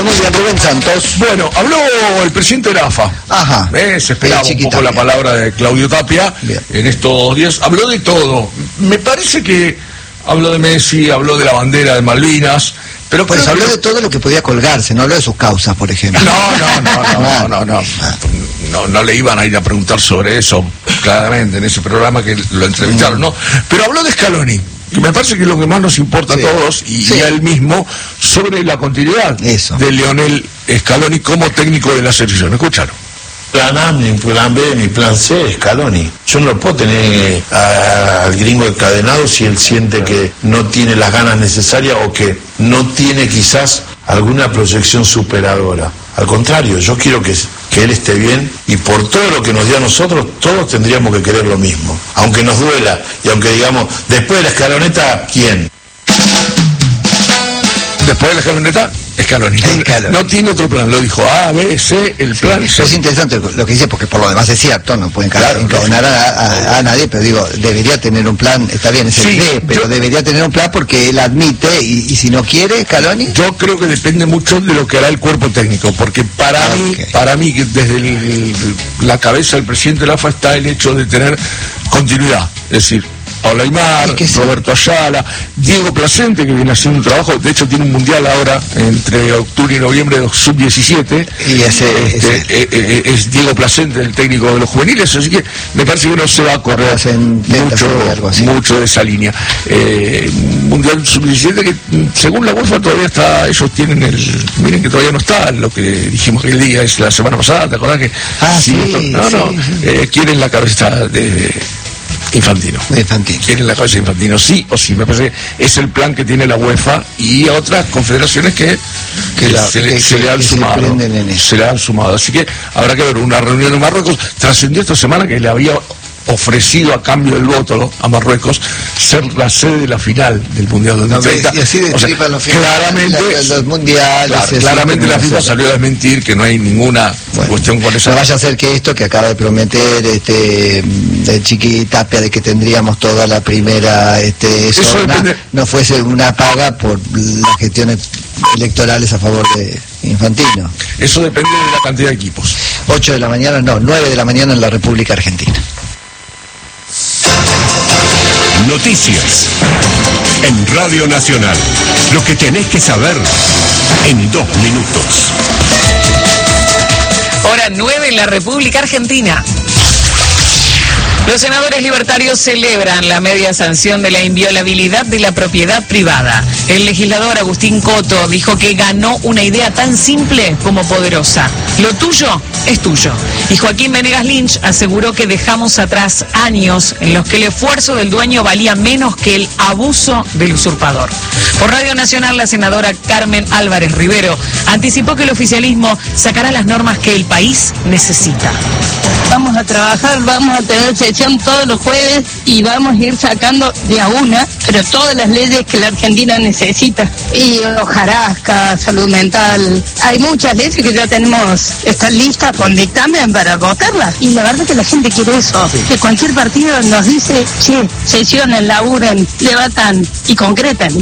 Muy bien, Rubén Santos. Bueno, habló el presidente de la AFA. Ajá. Se esperaba un poco la palabra de Claudio Tapia. Bien. En estos días. Habló de todo. Me parece que habló de Messi, habló de la bandera de Malvinas. Pero pues habló de todo lo que podía colgarse, no habló de sus causas, por ejemplo. No le iban a ir a preguntar sobre eso, claramente, en ese programa que lo entrevistaron, ¿no? Pero habló de Scaloni, que me parece que es lo que más nos importa a todos, y a él mismo, sobre la continuidad de Lionel Scaloni como técnico de la selección. Escúchalo. Plan A, mi plan B, mi plan C, Scaloni. Yo no lo puedo tener al gringo encadenado si él siente que no tiene las ganas necesarias o que no tiene quizás alguna proyección superadora. Al contrario, yo quiero que él esté bien, y por todo lo que nos dio a nosotros, todos tendríamos que querer lo mismo. Aunque nos duela, y aunque digamos, después de la escaloneta, ¿quién? Después de la escaloneta, Scaloni. No tiene otro plan, lo dijo A, B, C, el plan C. Es interesante lo que dice, porque por lo demás es cierto, no pueden encadenar a nadie, pero digo, debería tener un plan, está bien, es el D, pero debería tener un plan porque él admite, y si no quiere, Scaloni. Yo creo que depende mucho de lo que hará el cuerpo técnico, porque para mí desde la cabeza del presidente de la AFA está el hecho de tener continuidad, es decir, Paula Aymar, Roberto Ayala, Diego Placente, que viene haciendo un trabajo, de hecho tiene un mundial ahora entre octubre y noviembre de sub-17, y es Diego Placente, el técnico de los juveniles, así que me parece que no se va a correr mucho de esa línea. Mundial sub-17 que según la UEFA todavía está, ellos tienen miren que todavía no está lo que dijimos que el día es la semana pasada, ¿te acordás que? Quieren la cabeza de Infantino. Quieren la cabeza de Infantino, sí o sí. Me parece que es el plan que tiene la UEFA y otras confederaciones que se le han sumado. Así que habrá que ver una reunión en Marruecos. Trascendió esta semana que le había ofrecido a cambio del voto a Marruecos ser la sede de la final del Mundial 2030. Y así claramente los mundiales. Claramente la FIFA salió a desmentir que no hay ninguna cuestión con esa. No vaya a ser que esto que acaba de prometer el Chiqui Tapia de que tendríamos toda la primera zona no fuese una paga por las gestiones electorales a favor de Infantino. Eso depende de la cantidad de equipos. 8 de la mañana, 9 de la mañana en la República Argentina. Noticias en Radio Nacional. Lo que tenés que saber en 2 minutos. Hora 9 en la República Argentina. Los senadores libertarios celebran la media sanción de la inviolabilidad de la propiedad privada. El legislador Agustín Coto dijo que ganó una idea tan simple como poderosa. Lo tuyo es tuyo. Y Joaquín Venegas Lynch aseguró que dejamos atrás años en los que el esfuerzo del dueño valía menos que el abuso del usurpador. Por Radio Nacional, la senadora Carmen Álvarez Rivero anticipó que el oficialismo sacará las normas que el país necesita. Vamos a trabajar, vamos a tener sesión todos los jueves y vamos a ir sacando de a una, pero todas las leyes que la Argentina necesita. Y hojarasca, salud mental, hay muchas leyes que ya están listas con dictamen para votarlas. Y la verdad que la gente quiere eso, que cualquier partido nos dice, sesionen, laburen, debatan y concretan.